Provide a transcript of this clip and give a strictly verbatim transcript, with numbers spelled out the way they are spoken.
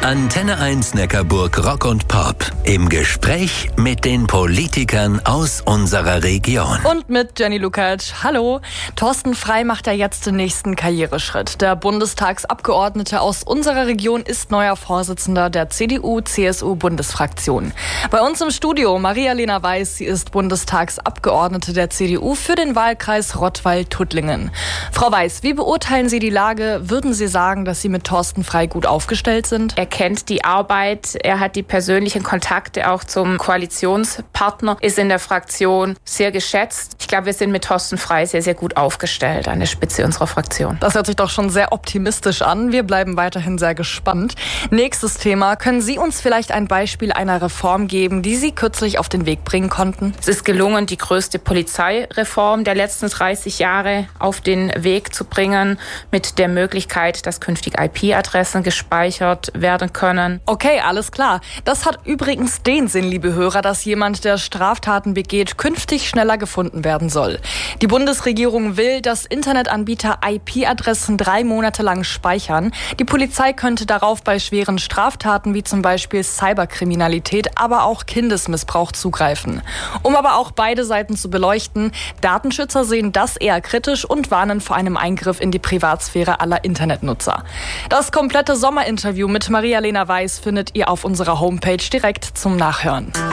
Antenne eins Neckarburg Rock und Pop. Im Gespräch mit den Politikern aus unserer Region. Und mit Jenny Lukacs. Hallo. Thorsten Frey macht ja jetzt den nächsten Karriereschritt. Der Bundestagsabgeordnete aus unserer Region ist neuer Vorsitzender der C D U C S U-Bundesfraktion. Bei uns im Studio Maria-Lena Weiß. Sie ist Bundestagsabgeordnete der C D U für den Wahlkreis Rottweil-Tuttlingen. Frau Weiß, wie beurteilen Sie die Lage? Würden Sie sagen, dass Sie mit Thorsten Frey gut aufgestellt sind? Er kennt die Arbeit, er hat die persönlichen Kontakte auch zum Koalitionspartner, ist in der Fraktion sehr geschätzt. Ich glaube, wir sind mit Thorsten Frey sehr, sehr gut aufgestellt an der Spitze unserer Fraktion. Das hört sich doch schon sehr optimistisch an. Wir bleiben weiterhin sehr gespannt. Nächstes Thema. Können Sie uns vielleicht ein Beispiel einer Reform geben, die Sie kürzlich auf den Weg bringen konnten? Es ist gelungen, die größte Polizeireform der letzten dreißig Jahre auf den Weg zu bringen, mit der Möglichkeit, dass künftig I P-Adressen gespeichert werden können. Okay, alles klar. Das hat übrigens den Sinn, liebe Hörer, dass jemand, der Straftaten begeht, künftig schneller gefunden werden soll. Die Bundesregierung will, dass Internetanbieter I P-Adressen drei Monate lang speichern. Die Polizei könnte darauf bei schweren Straftaten wie zum Beispiel Cyberkriminalität, aber auch Kindesmissbrauch zugreifen. Um aber auch beide Seiten zu beleuchten, Datenschützer sehen das eher kritisch und warnen vor einem Eingriff in die Privatsphäre aller Internetnutzer. Das komplette Sommerinterview mit Maria-Lena Weiß findet ihr auf unserer Homepage direkt zum Nachhören.